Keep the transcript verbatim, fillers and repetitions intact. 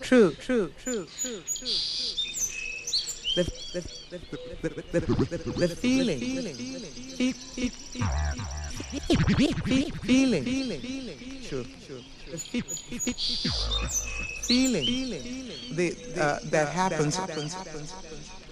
true, true, true, true, true. The, the, the, the, the, the, the feeling, feeling, feeling, feeling, feeling, true, true. The feeling, feeling, the uh, that happens, happens, happens.